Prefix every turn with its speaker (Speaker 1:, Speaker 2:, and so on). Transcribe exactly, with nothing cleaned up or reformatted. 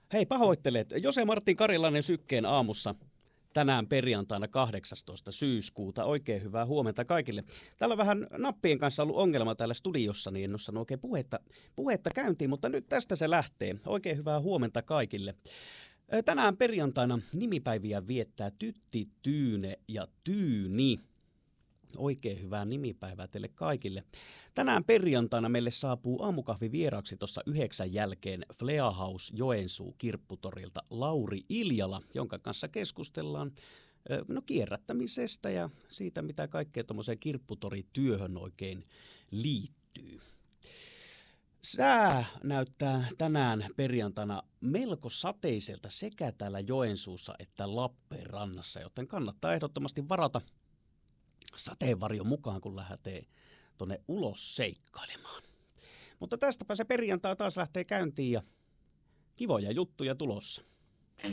Speaker 1: Hei, pahoittelet. Jose Martin Karilainen Sykkeen aamussa tänään perjantaina kahdeksastoista syyskuuta. Oikein hyvää huomenta kaikille. Täällä on vähän nappien kanssa ollut ongelma täällä studiossa, niin en ole saanut oikein puhetta, puhetta käyntiin, mutta nyt tästä se lähtee. Oikein hyvää huomenta kaikille. Tänään perjantaina nimipäiviä viettää Tytti, Tyyne ja Tyyni. Oikein hyvää nimipäivää teille kaikille. Tänään perjantaina meille saapuu aamukahvi vieraaksi tuossa yhdeksän jälkeen Flea House Joensuu Kirpputorilta Lauri Iljala, jonka kanssa keskustellaan no, kierrättämisestä ja siitä, mitä kaikkea tuommoiseen kirpputorityöhön oikein liittyy. Sää näyttää tänään perjantaina melko sateiselta sekä täällä Joensuussa että Lappeenrannassa, joten kannattaa ehdottomasti varata sateenvarjon mukaan, kun lähtee tuonne ulos seikkailemaan. Mutta tästäpä se perjantai taas lähtee käyntiin ja kivoja juttuja tulossa.